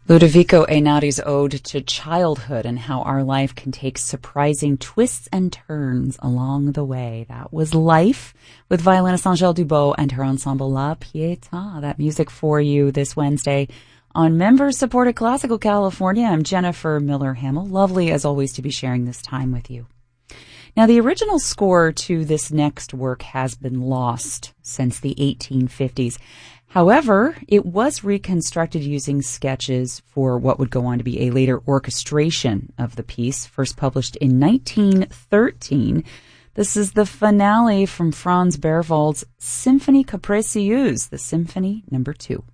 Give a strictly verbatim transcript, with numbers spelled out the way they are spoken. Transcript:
Ludovico Einaudí's ode to childhood and how our life can take surprising twists and turns along the way. That was Life with violinist Angèle Dubot and her ensemble La Pietà. That music for you this Wednesday on Member-Supported Classical California. I'm Jennifer Miller-Hamill. Lovely, as always, to be sharing this time with you. Now, the original score to this next work has been lost since the eighteen fifties. However, it was reconstructed using sketches for what would go on to be a later orchestration of the piece, first published in nineteen thirteen. This is the finale from Franz Berwald's Symphonie Capricieuse, the Symphony Number Two.